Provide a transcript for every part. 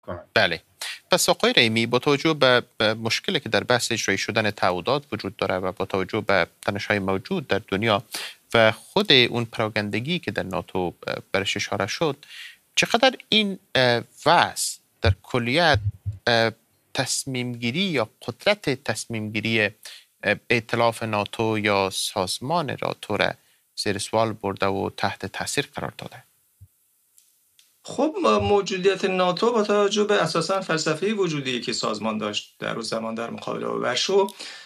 کنند. بله. پس آقای رحیمی، با توجه به مشکلی که در بحث اجرایی شدن تعهدات وجود داره و با توجه به تنش‌های موجود در دنیا و خود اون پراگندگی که در ناتو برش اشاره شد، چقدر این وضع در کلیت تصمیم گیری یا قدرت تصمیم گیری ائتلاف ناتو یا سازمان ناتو را زیر سوال برده و تحت تاثیر قرار داده؟ خب موجودیت ناتو با توجه به اساساً فلسفه وجودی که سازمان داشت در اون زمان در مقابله با ورشو،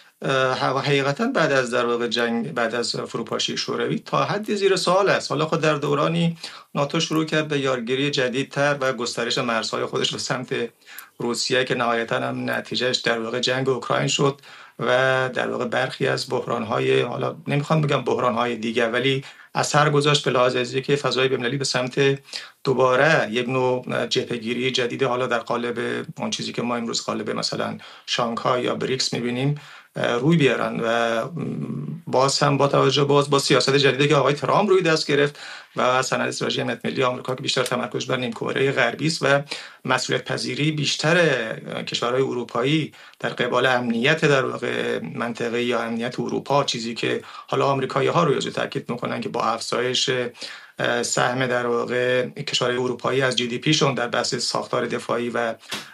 حقیقتا بعد از در واقع جنگ، بعد از فروپاشی شوروی تا حدی زیر سوال است. حالا خود در دورانی ناتو شروع کرد به یارگیری جدیدتر و گسترش مرزهای خودش به سمت روسیه که نهایتا هم نتیجهش در واقع جنگ اوکراین شد و در واقع برخی از بحران‌های، حالا نمیخوام بگم بحران‌های دیگه، ولی اثر گذاشت به لحاظ از اینکه فضای بین‌المللی به سمت دوباره یک نوع جبهه‌گیری جدید، حالا در قالب اون چیزی که ما امروز قالب مثلا شانگهای یا بریکس می‌بینیم روی بیارن و باز هم با توجه با سیاست جدیدی که آقای ترامپ روی دست گرفت و سند استراتژی امنیت ملی آمریکا که بیشتر تمرکز بر نیمکره غربی است و مسئولیت پذیری بیشتر کشورهای اروپایی در قبال امنیت در واقع منطقه یا امنیت اروپا، چیزی که حالا آمریکایی‌ها روی از تاکید میکنن که با افزایش سهم در واقع کشورهای اروپایی از جی دی پی شون در بحث ساختار دفاعی و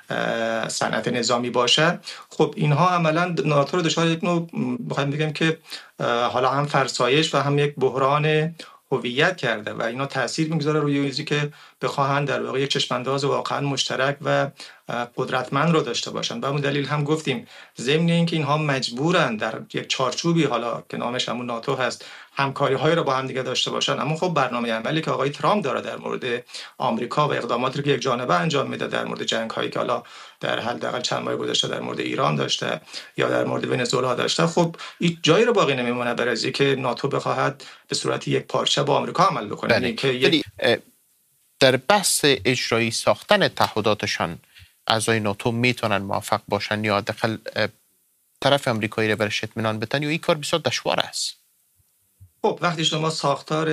صنعت نظامی باشد. خب اینها عملا ناتو رو دچار یک نوع بخوایم بگم که حالا هم فرسایش و هم یک بحران هویت کرده و اینا تاثیر میگذاره روی چیزی که بخواهند در واقع یک چشمانداز واقعا مشترک و قدرتمند رو داشته باشن. به همون دلیل هم گفتیم ضمن اینکه اینها مجبورن در یک چارچوبی حالا که نامش همون ناتو هست همکاری‌های رو با هم دیگه داشته باشن، اما خب برنامه عملی که آقای ترامپ داره در مورد آمریکا و اقداماتی که یک جانبه انجام میده در مورد جنگ‌هایی که حالا در حداقل چند ماه گذشته در مورد ایران داشته یا در مورد ونزوئلا داشته، خب این جایی رو باقی نمیمونه برای اینکه ناتو بخواهد به صورت یک پارچه با آمریکا عمل بکنه. بله. که در بحث اجرایی ساختن تعهداتشان اعضای ناتو میتونن موفق باشن یا حداقل طرف آمریکایی را برش اطمینان بدن، یا این کار بسیار دشوار است؟ خب وقتی شما ساختار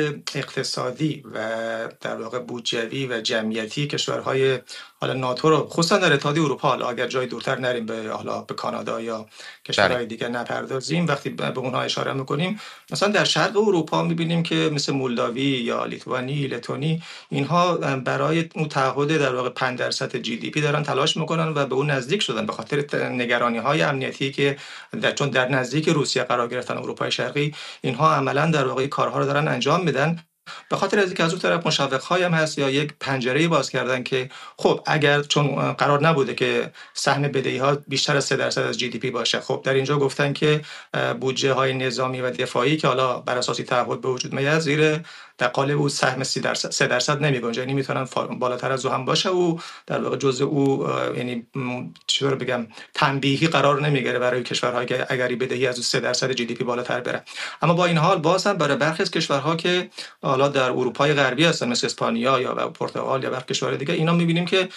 اقتصادی و در واقع بودجوی و جمعیتی کشورهای حالا ناتو رو خصوصا در اتحادیه اروپا، حالا اگر جای دورتر نریم به حالا به کانادا یا کشورهای دیگه نپردازیم، وقتی به اونها اشاره میکنیم مثلا در شرق اروپا میبینیم که مثل مولداوی یا لیتوانی، لتونی، اینها برای اون تعهد در واقع 5% جی دی پی دارن تلاش میکنن و به اون نزدیک شدن به خاطر نگرانی‌های امنیتی که چون در نزدیک روسیه قرار گرفتن اروپای شرقی، اینها عملا در واقع کارها رو دارن انجام میدن. به خاطر از اینکه از اون طرف مشوق‌های هم هست یا یک پنجره‌ای باز کردن که خب اگر چون قرار نبوده که سهم بدهی‌ها بیشتر از 3% از جی دی پی باشه، خب در اینجا گفتن که بودجه‌های نظامی و دفاعی که حالا بر اساس تعهد به وجود میاد زیر در قالب او سهم 3% نمیگنجه، یعنی میتونن بالاتر از او هم باشه و در واقع جزء او یعنی چطور بگم تنبیهی قرار نمیگیره برای کشورهایی که اگری بدهی از 3% جی دی پی بالاتر بره. اما با این حال باز هم برای برخی از کشورها که حالا در اروپای غربی هستن مثل اسپانیا یا پرتغال یا برخی کشورهای دیگه، اینا میبینیم که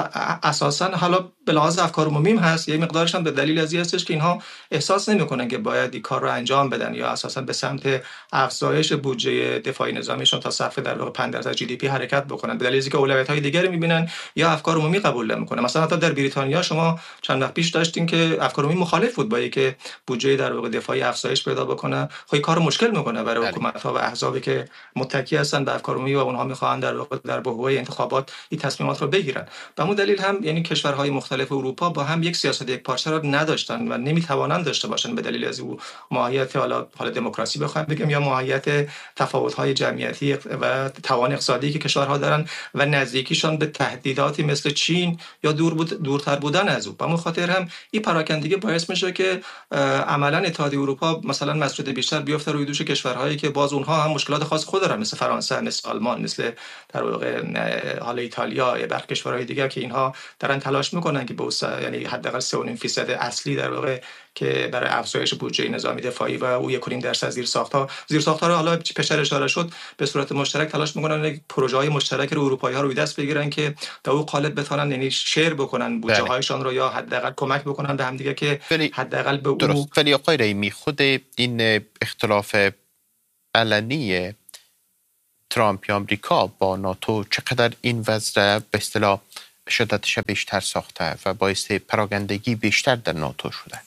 اساسا حالا به لحاظ افکار عمومی هست، یه مقدارش هم به دلیل از این هستش که اینها احساس نمیکنن که باید این کار رو انجام بدن یا اساسا به سمت افزایش بودجه دفاعی نظامیشون تا سقف در واقع 5% جی دی پی حرکت بکنن، به دلیل اینکه اولویت‌های دیگری میبینن یا افکار عمومی قبول نمیکنه. مثلا حتی در بریتانیا شما چند وقت پیش داشتین که افکار عمومی مخالف بود با اینکه بودجه در واقع دفاعی افزایش پیدا بکنه، خب کار مشکل میکنه برای حکومت‌ها و احزابی که متکی هستن به افکار عمومی و اونها میخوان در واقع در بهوه انتخابات این تصمیمات رو بگیرن. به همون دلیل هم یعنی کشورهای مختلف اروپا با هم یک سیاست یک پارچه را نداشتن و نمیتوانند داشته باشن به دلیل از اون ماهیت حالا دموکراسی بخوایم بگیم یا ماهیت تفاوت‌های جمعیتی و توان اقتصادی که کشورها دارن و نزدیکیشان به تهدیداتی مثل چین یا دورتر بودن از او. به همون خاطر هم این پراکندگی باعث میشه که عملاً اتحادیه اروپا مثلا مسئولیت بیشتر بیفته روی دوش کشورهایی که باز اونها هم مشکلات خاص خود دارن، مثل فرانسه، مثل آلمان، مثل در واقع حالا ایتالیا یا برخی کشورهای دیگه که اینها دارن تلاش میکنن که به یعنی حداقل 3.5% اصلی در واقع که برای افزایش بودجه نظامی دفاعی و او 1.5% زیرساخت‌ها رو حالا پیشتر اشاره شد به صورت مشترک تلاش میکنن پروژه‌های مشترک رو اروپایی‌ها رو دست بگیرن که در اون قالب بتونن یعنی شیر بکنن بودجه‌هایشان رو یا حداقل کمک بکنن به هم دیگه که حداقل به درست. ولی آقای رحیمی خود این اختلاف علنی ترامپ یا آمریکا با ناتو چقدر این وضع به اصطلاح شدتش بیشتر ساخته و باعث پراگندگی بیشتر در ناتو شده؟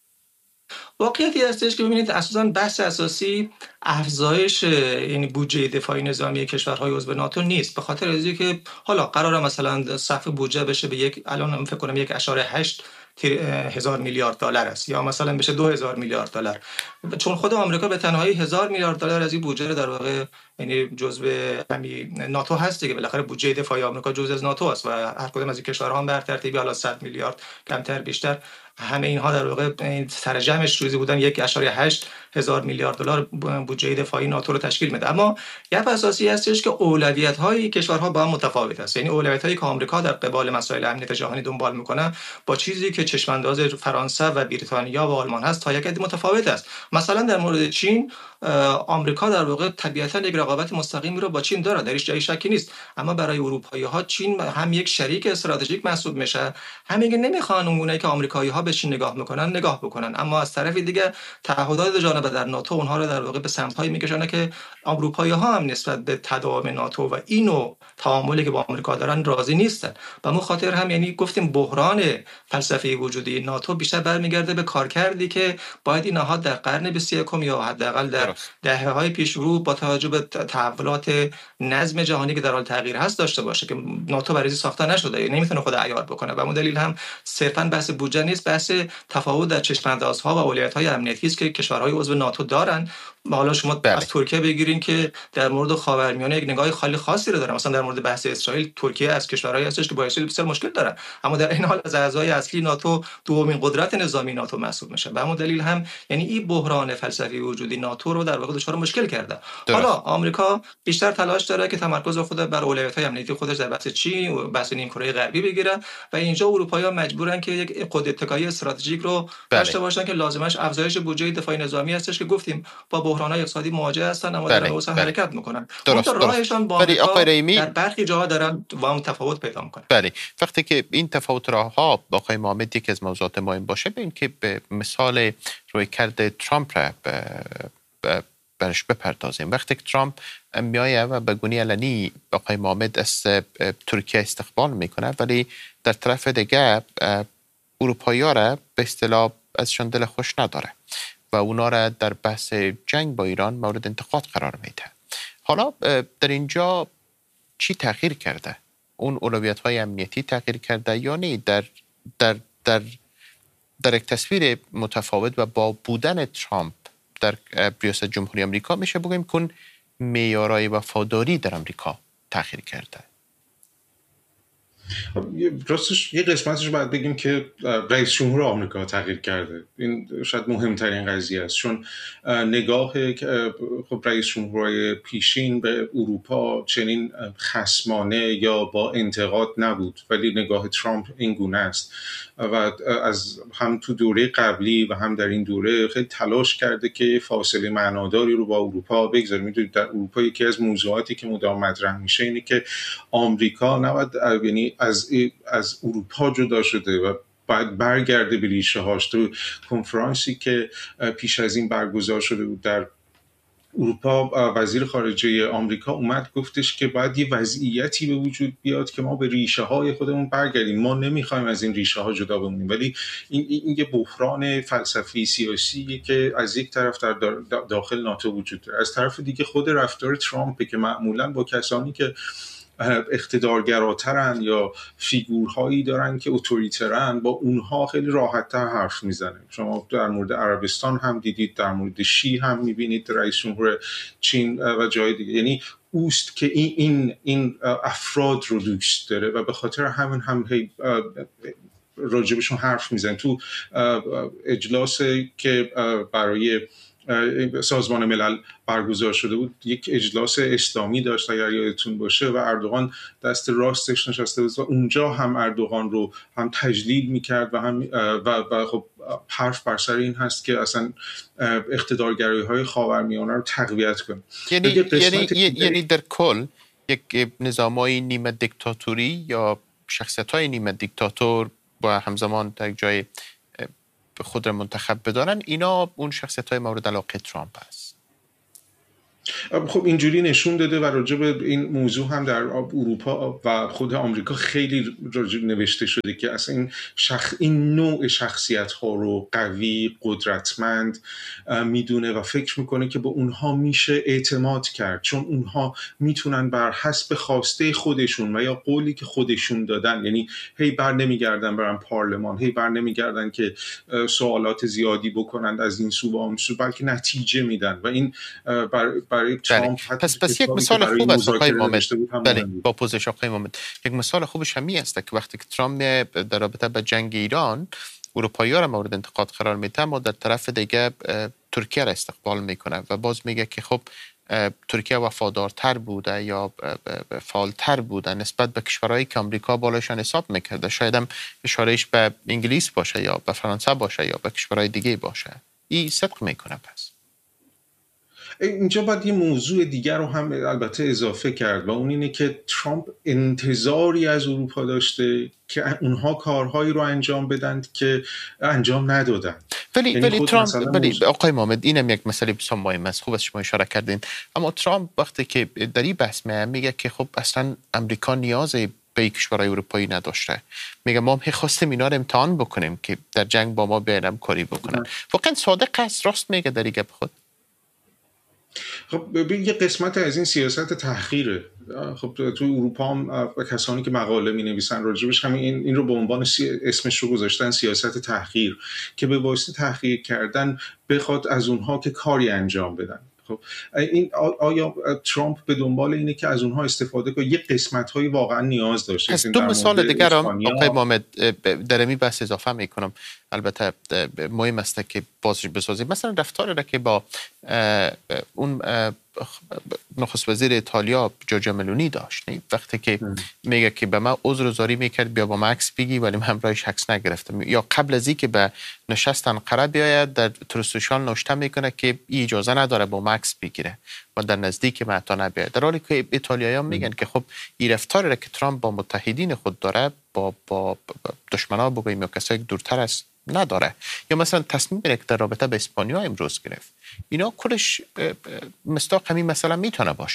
واقعیتی هستش که ببینید اساساً بحث اساسی افزایش یعنی بودجه دفاعی نظامی کشورهای عضو ناتو نیست، به خاطر از اینکه حالا قراره مثلا سقف بودجه بشه به الان فکر کنم 1.8 هزار میلیارد دلار است، یا مثلا بشه 2000 میلیارد دلار، چون خود آمریکا به تنهایی 1000 میلیارد دلار از این بودجه در واقع یعنی جزء همین ناتو هست دیگه، بالاخره بودجه دفاعی آمریکا جزء از ناتو است و هر کدوم از این کشورها هم بر ترتیبی حالا 100 میلیارد کمتر بیشتر همه اینها در واقع سر جمعش چیزی بودن 1.8 هزار میلیارد دلار بودجه دفاعی ناتو رو تشکیل میده. اما گپ اساسی هستش که اولویت‌های کشورها با هم متفاوت است، یعنی اولویت‌هایی که آمریکا در قبال مسائل امنیت جهانی دنبال میکنه با چیزی که چشمانداز فرانسه و بریتانیا و آلمان هست تا یک حد متفاوت است. مثلا در مورد چین آمریکا در واقع طبیعتا یک رقابت مستقیمی رو با چین داره، درش جای شکی نیست، اما برای اروپایی‌ها چین هم یک شریک استراتژیک محسوب میشه، هم میگه نمیخوان اونایی که آمریکایی‌ها به چین نگاه میکنن نگاه بکنن، اما از طرف دیگه تعهدات جانبه در ناتو اونها رو در واقع به سمت‌هایی میکشونه که اروپایی‌ها هم نسبت به تداوم ناتو و اینو تعاملی که با آمریکا دارن راضی نیستن. به همون خاطر هم یعنی گفتیم بحران فلسفی وجودی ناتو بیشتر برمیگرده به کارکردی که باید این نهاد در قرن 21 یا حداقل در دهه‌های پیش رو با توجه به تحولات نظم جهانی که در حال تغییر هست داشته باشه که ناتو برای ساخته نشده، یعنی نمیتونه خود عیار بکنه. و همون دلیل هم صرفاً بحث بودجه نیست، بحث تفاوت در چشم‌اندازها و اولویت‌های امنیتی است که کشورهای عضو ناتو دارن. حالا شما از ترکیه بگیرین که در مورد خاورمیانه یک نگاه خیلی خاصی رو داره، مثلا در مورد بحث اسرائیل ترکیه از کشورهایی هستش که با اسرائیل بسیار مشکل داره، اما در این حال از اعضای اصلی ناتو دومین قدرت نظامی ناتو محسوب میشه. به همون دلیل هم یعنی این بحران فلسفی وجودی ناتو رو در واقع دچار مشکل کرده. حالا آمریکا بیشتر تلاش داره که تمرکز خود بر اولویت‌های امنیتی خودش در بحث چین و بحث نیمکره غربی بگیره و اینجا اروپایی‌ها مجبورن که یک خوداتکایی استراتژیک رو داشته باشن که لازمش افزایش بودجه دفاعی نظامی هستش که گفتیم با بحران‌های اقتصادی مواجه هستن اما در اون حرکت میکنن. اون راهشان با آمریکا در برخی جاها دارن با هم تفاوت پیدا میکنن. بله، وقتی که این تفاوت راه‌ها با آقای محمد یکی از موضوعات مهم باشه، ببین که به مثال رویکرد ترامپ را برش بپردازیم. وقتی که ترامپ میایه و به گونه علنی آقای محمد از ترکیه استقبال میکنه، ولی در طرف دیگه اروپایی‌ها را به اصطلاح ازشان دل خوش نداره و اونا را در بحث جنگ با ایران مورد انتقاد قرار میده. حالا در اینجا چی تغییر کرده؟ اون اولویت‌های امنیتی تغییر کرده یا نه؟ در یک تصویر متفاوت و با بودن ترامپ در ریاست جمهوری آمریکا میشه بگیم که معیارهای وفاداری در آمریکا تغییر کرده. راستش یه قسمتش باید بگیم که رئیس جمهور آمریکا تغییر کرده. این شاید مهمترین قضیه است، چون نگاه خب رئیس جمهورهای پیشین به اروپا چنین خصمانه یا با انتقاد نبود، ولی نگاه ترامپ این گونه است و از هم تو دوره قبلی و هم در این دوره خیلی تلاش کرده که فاصله معناداری رو با اروپا بگذاره. میدونید در اروپا یکی از موضوعاتی که مدام مطرح میشه اینه که آمریکا نباید یعنی از اروپا جدا شده و باید برگرده به ریشه هاش. تو کنفرانسی که پیش از این برگزار شده بود در اروپا، وزیر خارجه آمریکا اومد گفتش که باید یه وضعیتی به وجود بیاد که ما به ریشه های خودمون برگردیم. ما نمیخوایم از این ریشه ها جدا بمونیم، ولی این یه بحران فلسفی سیاسیه که از یک طرف در داخل ناتو وجود داره، از طرف دیگه خود رفتار ترامپ که معمولاً با کسانی که اقتدارگراترن یا فیگورهایی دارن که اتوریترن با اونها خیلی راحت‌تر حرف میزنه. شما در مورد عربستان هم دیدید، در مورد شی هم میبینید، رئیس جمهور چین و جای دیگه. یعنی اوست که این افراد رو دوست داره و به خاطر همین هم راجبشون حرف میزنه. تو اجلاس که برای سازمان ملل برگزار شده بود، یک اجلاس اسلامی داشت اگر یادتون باشه و اردوغان دست راستش نشسته بود و اونجا هم اردوغان رو هم تجلیل میکرد و هم و خب حرف بر سر این هست که اصلا اقتدارگرایی‌های خاورمیانه رو تقویت کنه. یعنی در کل یک نظامای نیمه دیکتاتوری یا شخصیت‌های نیمه دیکتاتور با همزمان در جای خود را منتخب بدارن، اینا اون شخصیت‌های مورد علاقه ترامپ هست. خب اینجوری نشون داده و راجع به این موضوع هم در اروپا و خود آمریکا خیلی راجع نوشته شده که اصلا این نوع شخصیت ها رو قوی، قدرتمند میدونه و فکر میکنه که با اونها میشه اعتماد کرد، چون اونها میتونن بر حسب خواسته خودشون و یا قولی که خودشون دادن، یعنی هی بر نمیگردن برن پارلمان، هی بر نمیگردن که سوالات زیادی بکنند از این سو و اون سو، بلکه نتیجه میدن و این برای ترامپ پس یک مثال خوب است آقای محمد. بله، با پوزش آقای محمد، یک مثال خوبش همی است که وقتی که ترامپ در رابطه با جنگ ایران اروپایی‌ها را مورد انتقاد قرار میده، اما در طرف دیگه ترکیه را استقبال میکنه و باز میگه که خب ترکیه وفادارتر بوده یا فعالتر بوده نسبت به کشورهایی که آمریکا بالاشان حساب میکرده. شاید هم اشارهش به انگلیس باشه یا به فرانسه باشه یا به کشورهای دیگه باشه. این صدق میکنه. پس اینجا باید یه موضوع دیگر رو هم البته اضافه کرد و اون اینه که ترامپ انتظاری از اروپا داشته که اونها کارهایی رو انجام بدن که انجام ندادن. ولی ترامپ، آقای محمد، اینم یک مسئله بسیار مهم است. خوب است شما اشاره کردین. اما ترامپ وقتی که در این بحث میگه که خب اصلا امریکا نیاز به کشورهای اروپایی نداشته، میگه ما هم خواستیم اینا رو امتحان بکنیم که در جنگ با ما بیان کاری بکنن. واقعا صادق است؟ راست میگه در این گپ خود؟ خب یه قسمت از این سیاست تحقیره. خب تو اروپا هم کسانی که مقاله می نویسن راجبش همین این رو به عنوان اسمش رو گذاشتن سیاست تحقیر، که به واسطه تحقیر کردن بخواد از اونها که کاری انجام بدن. خب این آیا ترامپ به دنبال اینه که از اونها استفاده کنه؟ یه قسمت‌های واقعا نیاز داشته. پس دو مثال دیگر هم آقای محمد در این بحث اضافه میکنم، البته مهم است که بازش بسازیم. مثلا رفتاری را که با اون نخست وزیر ایتالیا جورجیا ملونی داشت، وقتی که میگه که به من عذرگزاری میکرد بیا با من عکس بگی، ولی من همراهش عکس نگرفتم، یا قبل از اینکه به نشستن قرار بیاید در تروسوشال نوشته میکنه که این اجازه نداره با من عکس بگیره و در نزدیک من حتی نبیاید، در حالی که ایتالیایی‌ها میگن که خب این رفتاری را که ترامپ با متحدین خود داره با دشمنان بگوییم یا کسایی که دورتر است نداره. یا مثلا تصمیم که در رابطه به اسپانیا امروز گرفت، اینا کلش مصداق همین مثلا میتونه باشه.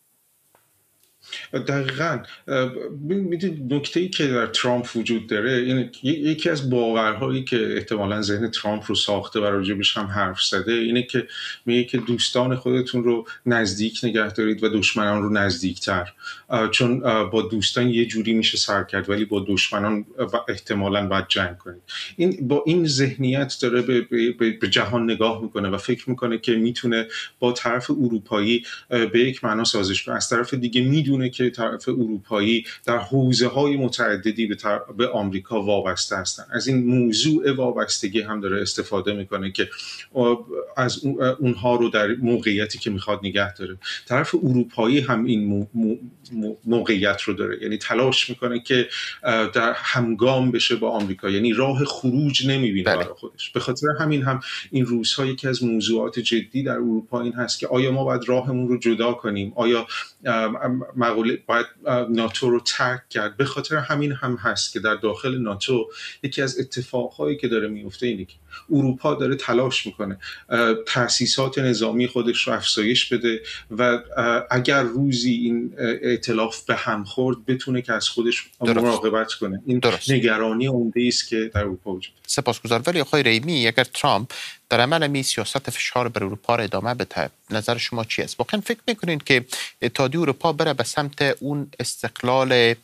دقیقاً. میدونید نکته‌ای که در ترامپ وجود داره این یکی از باورهایی که احتمالاً ذهن ترامپ رو ساخته و راجبش هم حرف زده اینه که میگه که دوستان خودتون رو نزدیک نگه دارید و دشمنان رو نزدیکتر، چون با دوستان یه جوری میشه سر کرد ولی با دشمنان احتمالاً باید جنگ کنید. این با این ذهنیت داره به جهان نگاه میکنه و فکر میکنه که میتونه با طرف اروپایی به یک معنا سازش کنه، از طرف دیگه میدونه که طرف اروپایی در حوزه‌های متعددی به آمریکا وابسته هستن. از این موضوع وابستگی هم داره استفاده میکنه که از اونها رو در موقعیتی که میخواد نگه داره. طرف اروپایی هم این موقعیت رو داره، یعنی تلاش میکنه که در همگام بشه با آمریکا، یعنی راه خروج نمیبینه برای خودش. به خاطر همین هم این روزها یکی از موضوعات جدی در اروپا این هست که آیا ما باید راهمون رو جدا کنیم، آیا باید ناتو رو ترک کرد. به خاطر همین هم هست که در داخل ناتو یکی از اتفاقهایی که داره میفته اینه که اروپا داره تلاش میکنه تأسیسات نظامی خودش رو افزایش بده و اگر روزی این ائتلاف به هم خورد بتونه که از خودش مراقبت کنه. این نگرانی عمده است که در اروپا وجود داره. سپاسگزار. ولی آقای رحیمی، اگر ترامپ در عمل می سیاست فشار بر اروپا را ادامه بده، نظر شما چی است؟ واقعا فکر میکنین که اتحادیه اروپا بره به سمت اون استقلال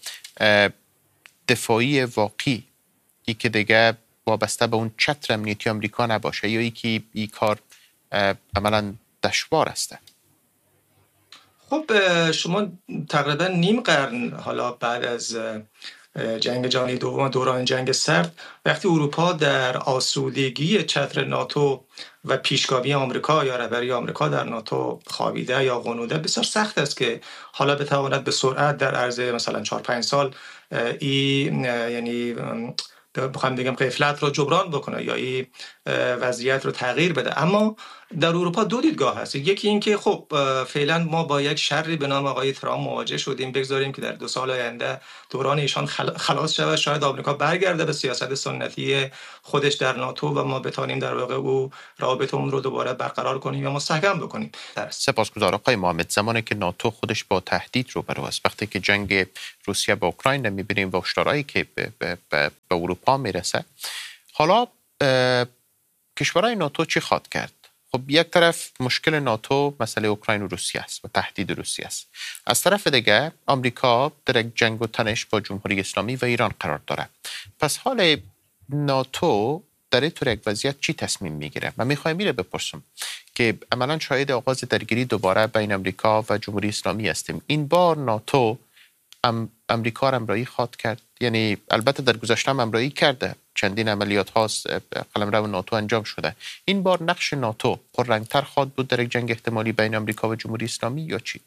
دفاعی واقعی ای که دیگه وابسته به اون چتر امنیتی آمریکا نباشه، یا ای که این کار عملا دشوار است؟ خب شما تقریبا نیم قرن حالا بعد از جنگ جهانی دوم، دوران جنگ سرد، وقتی اروپا در آسودگی چتر ناتو و پیشگامی آمریکا یا رهبری آمریکا در ناتو خوابیده یا غنوده، بسیار سخت است که حالا بتواند به سرعت در عرض مثلا 4-5 سال یعنی بخوام بگم غفلت رو جبران بکنه یا این وضعیت رو تغییر بده. اما در اروپا دو دیدگاه هست. یکی این که خب فعلا ما با یک شری به نام آقای ترامپ مواجه شدیم، بگذاریم که در 2 سال آینده دوران ایشان خلاص شود، شاید آمریکا برگرده به سیاست سنتی خودش در ناتو و ما بتونیم در واقع او رابطمون رو دوباره برقرار کنیم یا مستحکم بکنیم. سپاسگزارم آقای محمد. زمانی که ناتو خودش با تهدید روبرو است، وقتی که جنگ روسیه با اوکراین می‌بینیم و هشدارهایی که به اروپا میرسه، حالا کشورهای ناتو چی خواهد کرد؟ خب یک طرف مشکل ناتو مسئله اوکراین و روسیه است و تهدید روسیه است. از طرف دیگه آمریکا در یک جنگ و تنش با جمهوری اسلامی و ایران قرار داره. پس حال ناتو در این طور یک وضعیت چی تصمیم میگیره؟ من میخوایم میره بپرسم که عملا شاهد آغاز درگیری دوباره بین آمریکا و جمهوری اسلامی هستیم. این بار ناتو امریکا را همراهی خواهد کرد؟ یعنی البته در گذشته هم همراهی کرده، چندین عملیات هاست قلمرو ناتو انجام شده. این بار نقش ناتو پررنگتر خواهد بود در یک جنگ احتمالی بین آمریکا و جمهوری اسلامی یا چی؟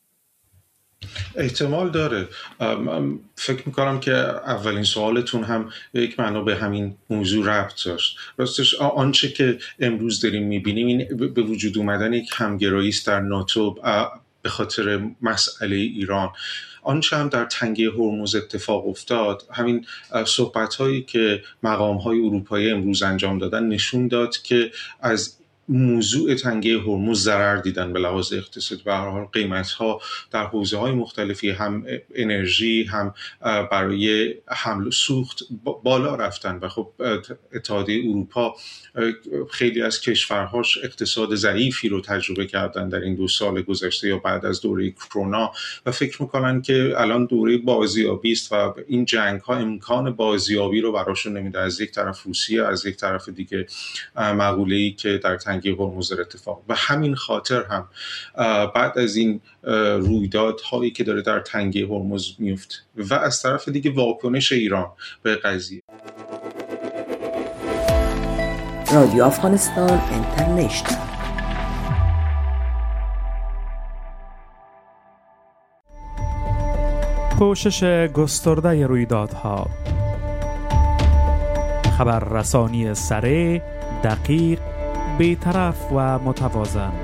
احتمال داره. فکر میکنم که اولین سوالتون هم یک معنا به همین موضوع ربط داشت. راستش آنچه که امروز داریم میبینیم این به وجود اومدن یک همگرایی است در ناتو به خاطر مسئله ایران. آنچه هم در تنگه هرمز اتفاق افتاد، همین صحبت‌هایی که مقام‌های اروپایی امروز انجام دادن نشون داد که از موضوع تنگه هرمز ضرر دیدن به لحاظ اقتصادی. به هر حال قیمت‌ها در حوزه‌های مختلفی، هم انرژی هم برای حمل و سوخت بالا رفتن و خب اتحادیه اروپا خیلی از کشورهاش اقتصاد ضعیفی رو تجربه کردن در این 2 سال گذشته یا بعد از دوره کرونا و فکر میکنن که الان دوره بازیابی است و این جنگ‌ها امکان بازیابی رو براشون نمیده. از یک طرف روسیه، از یک طرف دیگه مقوله‌ای که در تنگه هرمز اتفاق. و همین خاطر هم بعد از این رویدادهایی که داره در تنگه هرمز میفته و از طرف دیگه واکنش ایران به قضیه. رادیو افغانستان اینترنشنال. پوشش گسترده رویدادها، خبررسانی سریع، دقیق، بی‌طرف و متوازن.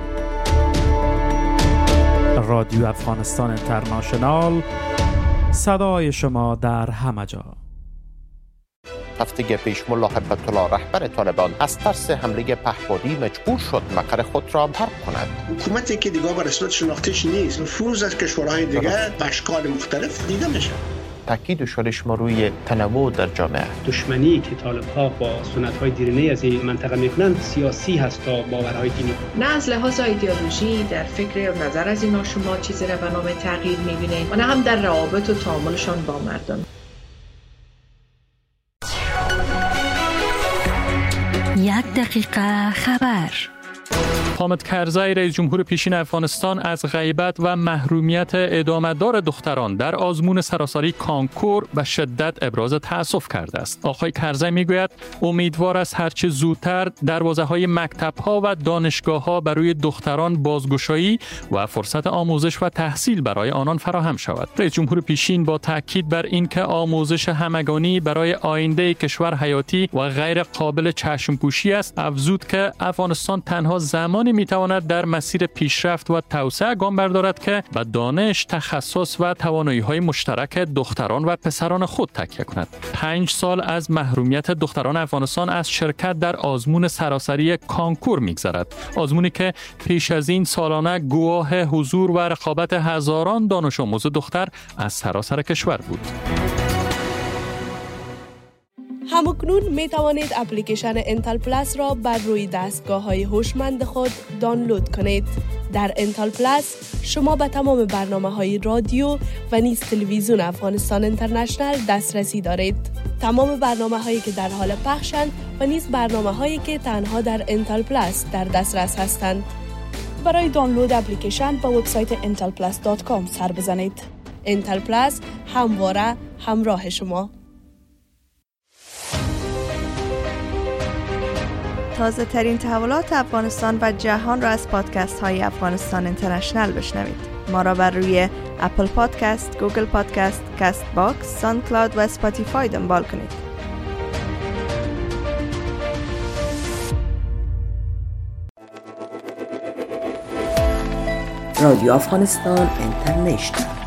رادیو افغانستان اینترنشنال، صدای شما در همه جا. هفته پیش ملا هبت الله رهبر طالبان از ترس حمله پهپادی مجبور شد مقر خود را ترک کند. حکومتی که دیگه به رسمیت شناختیش نیست، نفوذ از کشورهای دیگه به اشکال مختلف دیده میشه. تاکید شدش ما روی تنوع در جامعه. دشمنی که طالب‌ها با سنت‌های دیرینه از این منطقه میکنند سیاسی هست تا باورهای دینی. نه از لحاظ ایدئولوژی در فکر و نظر از اینا شما چیزی را به نام تغییر میبینید و نه هم در روابط و تعاملشان با مردم. 1 دقیقه خبر. حامد کرزی رئیس جمهور پیشین افغانستان از غیبت و محرومیت ادامه‌دار دختران در آزمون سراسری کانکور به شدت ابراز تأسف کرده است. آقای کرزی میگوید امیدوار است هرچه زودتر دروازه‌های مکتب‌ها و دانشگاه‌ها برای دختران بازگشایی و فرصت آموزش و تحصیل برای آنان فراهم شود. رئیس جمهور پیشین با تاکید بر اینکه آموزش همگانی برای آینده کشور حیاتی و غیر قابل چشم‌پوشی است، افزود که افغانستان تنها زمانی میتواند در مسیر پیشرفت و توسعه گام بردارد که به دانش، تخصص و توانایی‌های مشترک دختران و پسران خود تکیه کند. 5 سال از محرومیت دختران افغانستان از شرکت در آزمون سراسری کانکور می‌گذرد. آزمونی که پیش از این سالانه گواه حضور و رقابت هزاران دانش آموز دختر از سراسر کشور بود. همکنون می توانید اپلیکیشن انتل پلاس را بر روی دستگاه‌های هوشمند خود دانلود کنید. در انتل پلاس شما به تمام برنامه‌های رادیو و نیز تلویزیون افغانستان اینترنشنال دسترسی دارید. تمام برنامه‌هایی که در حال پخشند و نیز برنامه‌هایی که تنها در انتل پلاس در دسترس هستند. برای دانلود اپلیکیشن به وبسایت intelplus.com سر بزنید. انتل پلاس همواره همراه شما. تازه ترین تحولات افغانستان و جهان را از پادکست های افغانستان اینترنشنال بشنوید. ما را بر روی اپل پادکست، گوگل پادکست، کست باکس، ساوند کلاود و اسپاتیفای دنبال کنید. رادیو افغانستان اینترنشنال.